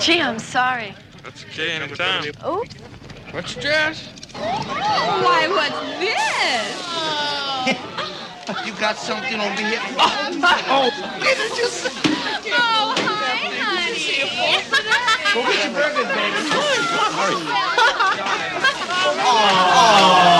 Gee, I'm sorry. That's Jay in town. Oops. What's your dress? Why, what's this? You got something over here? Did you just... Oh, hi, honey. Go get your burgers, baby. Hurry.